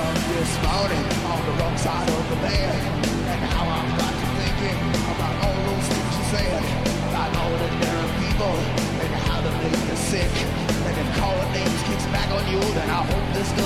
up this morning on the wrong side of the bed, and now I've got to thinking about all those things you said about ordinary people and how they make you sick. And if calling names kicks back on you, then I hope this does.